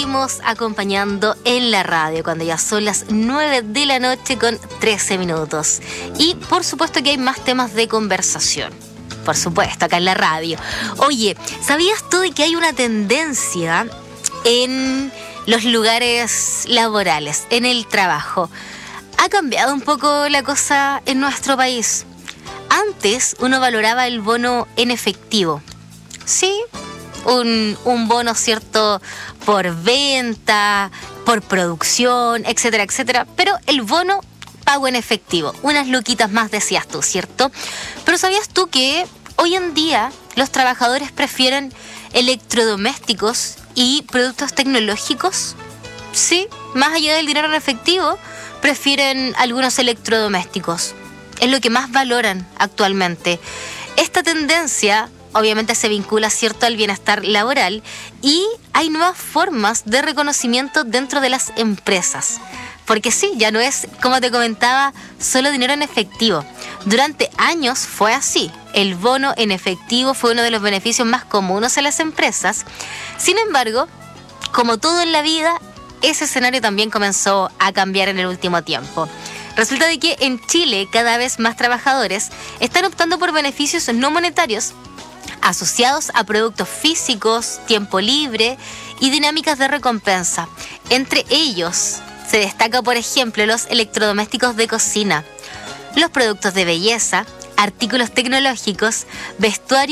seguimos acompañando en la radio cuando ya son las 9 de la noche con 13 minutos. Y por supuesto que hay más temas de conversación. Por supuesto, acá en la radio. Oye, ¿sabías tú de que hay una tendencia en los lugares laborales, en el trabajo? Ha cambiado un poco la cosa en nuestro país. Antes uno valoraba el bono en efectivo. Sí, un bono, ¿cierto?, por venta, por producción, etcétera, etcétera. Pero el bono pago en efectivo, unas luquitas más decías tú, ¿cierto? Pero ¿sabías tú que hoy en día los trabajadores prefieren electrodomésticos y productos tecnológicos? Sí, más allá del dinero en efectivo, prefieren algunos electrodomésticos. Es lo que más valoran actualmente. Esta tendencia obviamente se vincula, ¿cierto?, al bienestar laboral y hay nuevas formas de reconocimiento dentro de las empresas. Porque sí, ya no es, como te comentaba, solo dinero en efectivo. Durante años fue así. El bono en efectivo fue uno de los beneficios más comunes en las empresas. Sin embargo, como todo en la vida, ese escenario también comenzó a cambiar en el último tiempo. Resulta de que en Chile cada vez más trabajadores están optando por beneficios no monetarios asociados a productos físicos, tiempo libre y dinámicas de recompensa. Entre ellos se destaca, por ejemplo, los electrodomésticos de cocina, los productos de belleza, artículos tecnológicos, vestuario